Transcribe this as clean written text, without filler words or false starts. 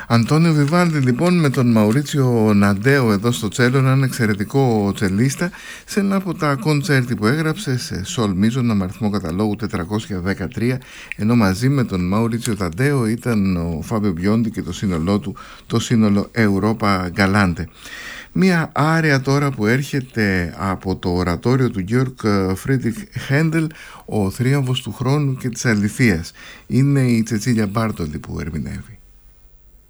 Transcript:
Αντώνιο Βιβάλντι λοιπόν με τον Μαουρίτσιο Ναντέο εδώ στο τσέλο, έναν εξαιρετικό τσελίστα, σε ένα από τα κοντσέρτι που έγραψε σε σολ μίζωνα με αριθμό καταλόγου 413, ενώ μαζί με τον Μαουρίτσιο Ναντέο ήταν ο Φάμπιο Μπιόντι και το σύνολό του, το σύνολο Europa Galante. Μία άρια τώρα που έρχεται από το ορατόριο του Georg Friedrich Händel, ο θρίαμβος του χρόνου και της αληθείας. Είναι η Τσετσίλια Μπάρτολη που ερμηνεύει.